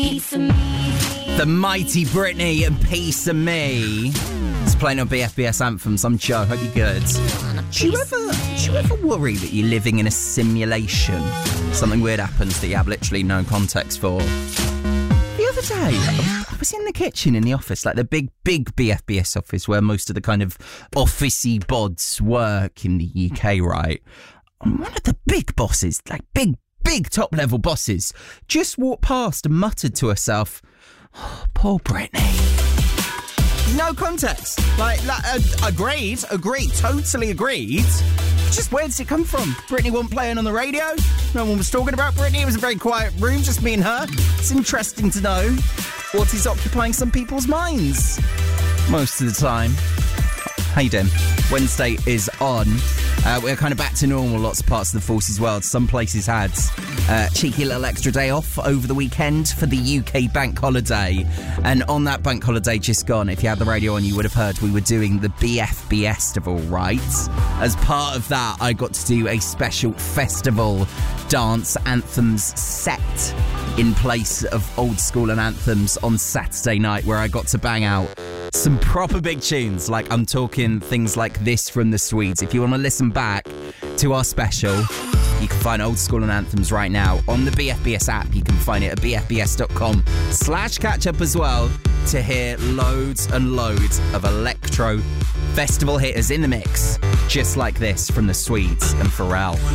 The mighty Britney and Piece of Me. It's playing on BFBS Anthems. I'm Joe. Hope you're good. Do you ever worry that you're living in a simulation? Something weird happens that you have literally no context for. The other day, I was in the kitchen in the office, like the big BFBS office where most of the kind of officey bods work in the UK, right? And one of the big bosses, like big top-level bosses, just walked past and muttered to herself, oh, poor Britney. No context. Agreed, totally agreed. Just where does it come from? Britney wasn't playing on the radio. No one was talking about Britney. It was a very quiet room, just me and her. It's interesting to know what is occupying some people's minds most of the time. How you doing? Wednesday is on. We're kind of back to normal, lots of parts of the Forces world. Some places had cheeky little extra day off over the weekend for the UK bank holiday. And on that bank holiday just gone, if you had the radio on, you would have heard we were doing the BFBS festival, right? As part of that, I got to do a special festival dance anthems set in place of old school and anthems on Saturday night, where I got to bang out some proper big tunes. Like, I'm talking things like this from the Swedes. If you want to listen back to our special, you can find old school and anthems right now on the BFBS app. You can find it at bfbs.com/catchup as well to hear loads and loads of electro festival hitters in the mix, just like this from the Swedes and Pharrell.